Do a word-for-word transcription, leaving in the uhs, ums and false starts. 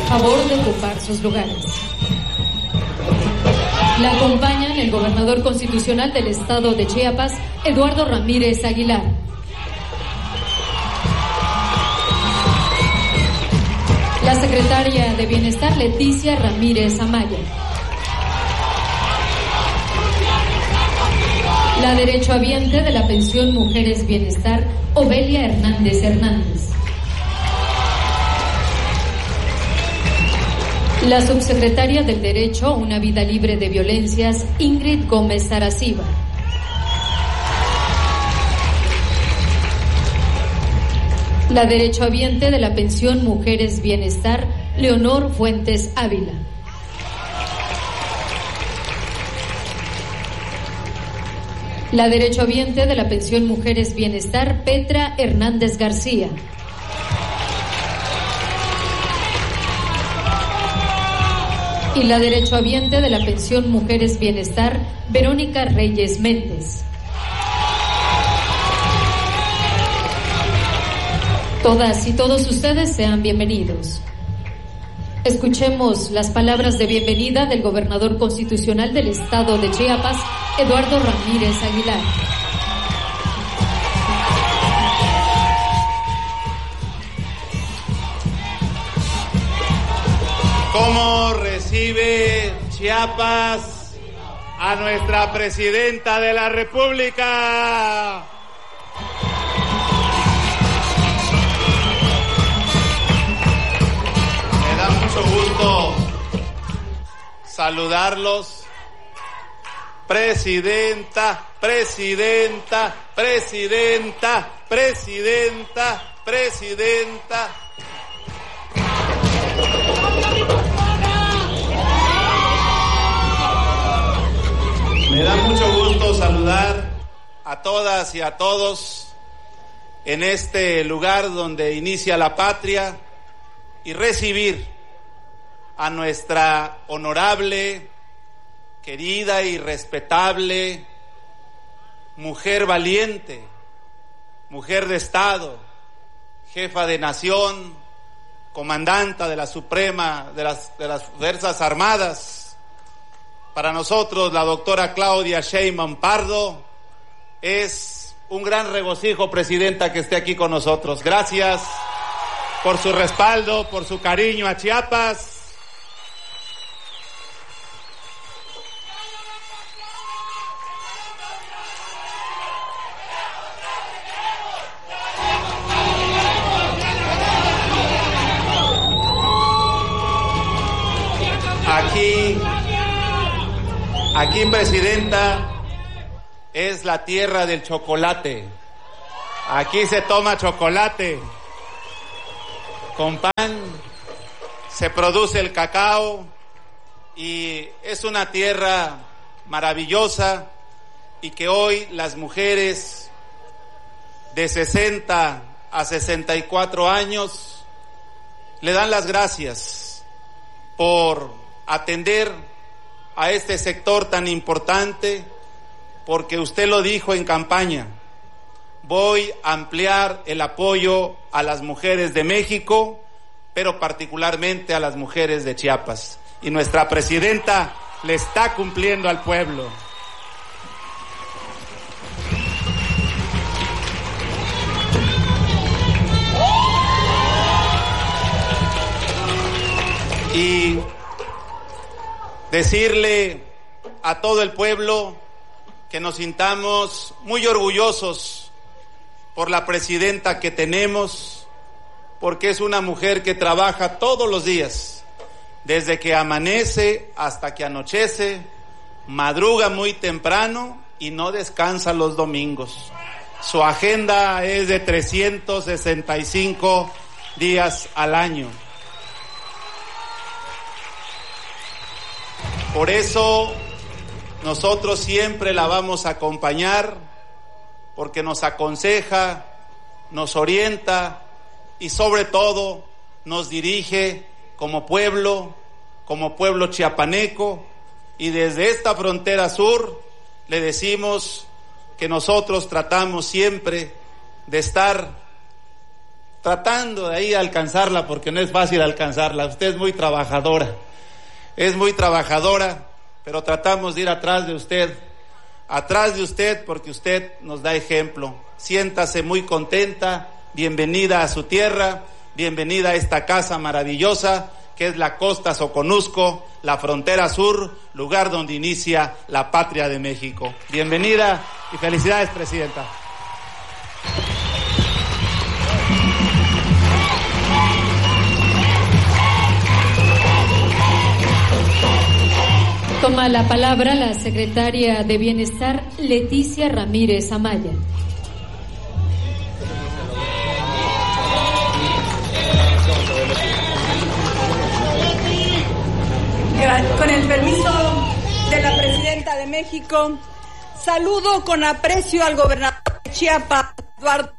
Favor de ocupar sus lugares. La acompañan el gobernador constitucional del estado de Chiapas, Eduardo Ramírez Aguilar. La secretaria de Bienestar, Leticia Ramírez Amaya. La derechohabiente de la pensión Mujeres Bienestar, Obelia Hernández Hernández. La subsecretaria del Derecho a una vida libre de violencias, Ingrid Gómez Araciba. La derechohabiente de la pensión Mujeres Bienestar, Leonor Fuentes Ávila. La derechohabiente de la pensión Mujeres Bienestar, Petra Hernández García. Y la derechohabiente de la pensión Mujeres Bienestar, Verónica Reyes Méndez. Todas y todos ustedes sean bienvenidos. Escuchemos las palabras de bienvenida del gobernador constitucional del estado de Chiapas, Eduardo Ramírez Aguilar. ¿Cómo recibe Chiapas a nuestra presidenta de la República? Me da mucho gusto saludarlos. Presidenta, presidenta, presidenta, presidenta, presidenta. Me da mucho gusto saludar a todas y a todos en este lugar donde inicia la patria y recibir a nuestra honorable, querida y respetable mujer valiente, mujer de Estado, jefa de nación, comandanta de la Suprema de las, de las Fuerzas Armadas. Para nosotros, la doctora Claudia Sheinbaum Pardo, es un gran regocijo, presidenta, que esté aquí con nosotros. Gracias por su respaldo, por su cariño a Chiapas. Aquí... Aquí, presidenta, es la tierra del chocolate. Aquí se toma chocolate con pan, se produce el cacao y es una tierra maravillosa y que hoy las mujeres de sesenta a sesenta y cuatro años le dan las gracias por atender a este sector tan importante, porque usted lo dijo en campaña: voy a ampliar el apoyo a las mujeres de México, pero particularmente a las mujeres de Chiapas. Y nuestra presidenta le está cumpliendo al pueblo. Y decirle a todo el pueblo que nos sintamos muy orgullosos por la presidenta que tenemos, porque es una mujer que trabaja todos los días, desde que amanece hasta que anochece, madruga muy temprano y no descansa los domingos. Su agenda es de trescientos sesenta y cinco días al año. Por eso nosotros siempre la vamos a acompañar, porque nos aconseja, nos orienta y sobre todo nos dirige como pueblo, como pueblo chiapaneco, y desde esta frontera sur le decimos que nosotros tratamos siempre de estar tratando de ahí alcanzarla, porque no es fácil alcanzarla. Usted es muy trabajadora, es muy trabajadora, pero tratamos de ir atrás de usted, atrás de usted, porque usted nos da ejemplo. Siéntase muy contenta, bienvenida a su tierra, bienvenida a esta casa maravillosa, que es la Costa Soconusco, la frontera sur, lugar donde inicia la patria de México. Bienvenida y felicidades, presidenta. Toma la palabra la secretaria de Bienestar, Leticia Ramírez Amaya. Con el permiso de la presidenta de México, saludo con aprecio al gobernador de Chiapas, Eduardo